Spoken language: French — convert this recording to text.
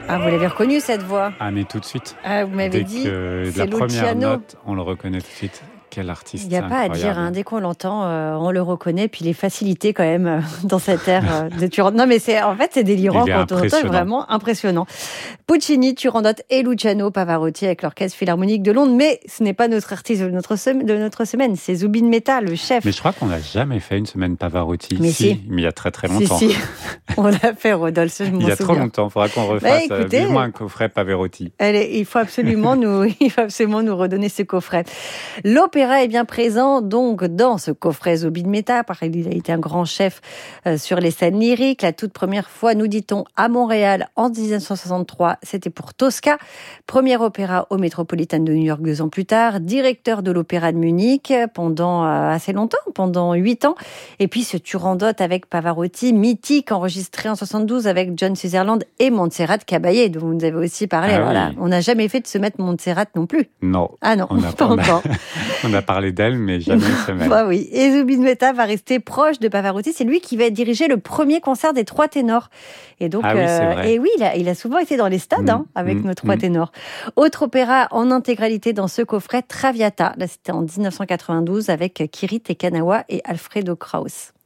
Ah, vous l'avez reconnu cette voix? Ah, mais tout de suite. Ah, vous m'avez dit, de c'est la première Luciano. note, on le reconnaît tout de suite. Quel artiste Il n'y a pas à dire, incroyable. dès qu'on l'entend, on le reconnaît. Puis les facilités quand même dans cette ère de Turandot. Non, mais en fait, c'est délirant Il est quand on entend, c'est impressionnant. vraiment impressionnant. Puccini, Turandot et Luciano Pavarotti avec l'Orchestre Philharmonique de Londres. Mais ce n'est pas notre artiste de notre semaine, c'est Zubin Mehta, le chef. Mais je crois qu'on n'a jamais fait une semaine Pavarotti. Mais si. Mais il y a très très longtemps. Si. On l'a fait, Rodolphe, je m'en souviens. Il y a trop longtemps, il faudra qu'on refasse écoutez, vivement un coffret Pavarotti. Il faut absolument nous redonner ce coffret. L'opéra est bien présent donc dans ce coffret Zubin Mehta, parce qu'il a été un grand chef sur les scènes lyriques. La toute première fois, nous dit-on, à Montréal en 1963, c'était pour Tosca. Premier opéra au Metropolitan de New York 2 ans plus tard. Directeur de l'opéra de Munich pendant assez longtemps, pendant 8 ans. Et puis ce Turandot avec Pavarotti, mythique, enregistré en 72 avec John Sutherland et Montserrat Caballé, dont vous nous avez aussi parlé. Ah Alors oui. là, on n'a jamais fait de se mettre Montserrat non plus. Non. Ah non, pas encore. On a parlé d'elle, mais jamais une semaine. Bah oui. Et Zubin Mehta va rester proche de Pavarotti. C'est lui qui va diriger le premier concert des trois ténors. Et donc, Ah oui, c'est vrai. et oui, il a souvent été dans les stades avec nos trois ténors. Autre opéra en intégralité dans ce coffret, Traviata. Là, c'était en 1992 avec Kirit et Kanawa et Alfredo Kraus.